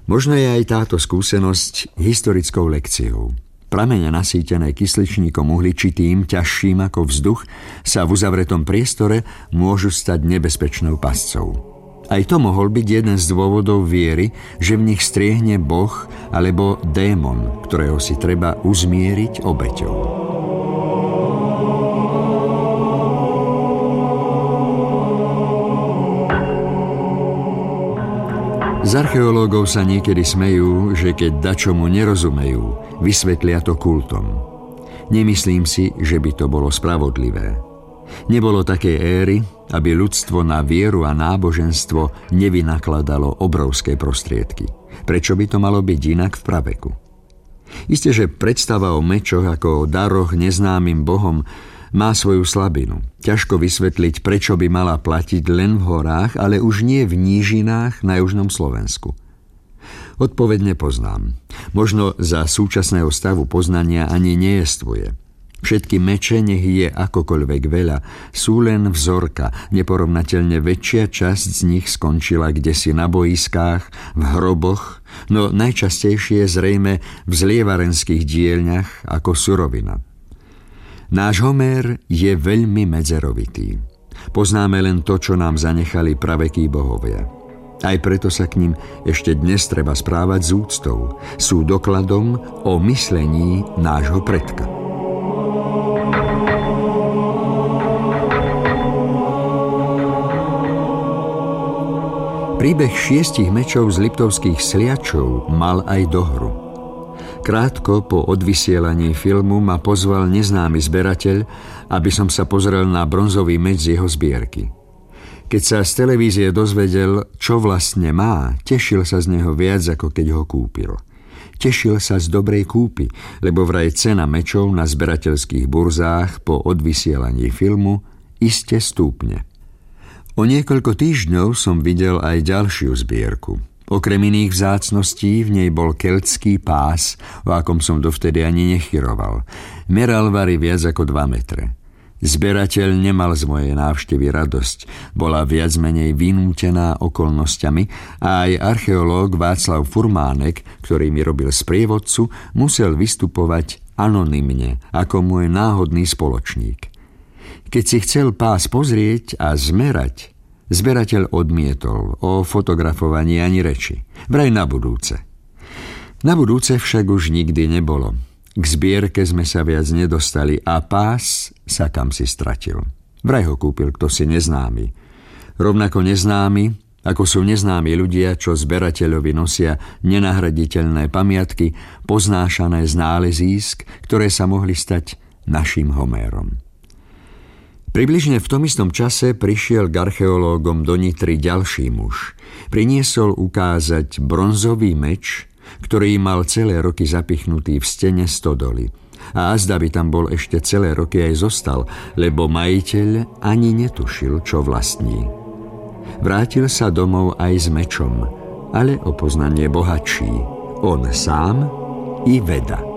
Možno je aj táto skúsenosť historickou lekciou. Pramene nasýtené kysličníkom uhličitým, ťažším ako vzduch, sa v uzavretom priestore môžu stať nebezpečnou pascou. Aj to mohol byť jeden z dôvodov viery, že v nich striehne Boh alebo démon, ktorého si treba uzmieriť obeťou. Z archeológov sa niekedy smejú, že keď dačomu nerozumejú, vysvetlia to kultom. Nemyslím si, že by to bolo spravodlivé. Nebolo takej éry, aby ľudstvo na vieru a náboženstvo nevynakladalo obrovské prostriedky. Prečo by to malo byť inak v praveku? Isté, že predstava o mečoch ako o daroch neznámym bohom má svoju slabinu. Ťažko vysvetliť, prečo by mala platiť len v horách, ale už nie v nížinách na južnom Slovensku. Odpoveď nepoznám. Možno za súčasného stavu poznania ani nejestvuje. Všetky meče, nech je akokoľvek veľa, sú len vzorka. Neporovnateľne väčšia časť z nich skončila kdesi na boiskách, v hroboch, no najčastejšie zrejme v zlievarenských dielňach ako surovina. Náš Homér je veľmi medzerovitý. Poznáme len to, čo nám zanechali pravekí bohovia. Aj preto sa k ním ešte dnes treba správať s úctou. Sú dokladom o myslení nášho predka. Príbeh 6 mečov z liptovských sliačov mal aj dohru. Krátko po odvysielaní filmu ma pozval neznámy zberateľ, aby som sa pozrel na bronzový meč z jeho zbierky. Keď sa z televízie dozvedel, čo vlastne má, tešil sa z neho viac, ako keď ho kúpil. Tešil sa z dobrej kúpy, lebo vraj cena mečov na zberateľských burzách po odvysielaní filmu iste stúpne. O niekoľko týždňov som videl aj ďalšiu zbierku. Okrem iných vzácností v nej bol keltský pás, o akom som dovtedy ani nechyroval. Meral vari viac ako 2 metre. Zberateľ nemal z mojej návštevy radosť. Bola viac menej vynútená okolnostiami a aj archeológ Václav Furmánek, ktorý mi robil sprievodcu, musel vystupovať anonymne ako môj náhodný spoločník. Keď si chcel pás pozrieť a zmerať, zberateľ odmietol, o fotografovaní ani reči. Vraj na budúce. Na budúce však už nikdy nebolo. K zbierke sme sa viac nedostali a pás sa kamsi stratil. Vraj ho kúpil ktosi neznámy. Rovnako neznámy, ako sú neznámi ľudia, čo zberateľovi nosia nenahraditeľné pamiatky, poznášané z nálezísk, ktoré sa mohli stať naším Homérom. Približne v tom istom čase prišiel k archeológom do Nitry ďalší muž. Priniesol ukázať bronzový meč, ktorý mal celé roky zapichnutý v stene stodoly. A azda by tam bol ešte celé roky aj zostal, lebo majiteľ ani netušil, čo vlastní. Vrátil sa domov aj s mečom, ale o poznanie bohatší. On sám i veda.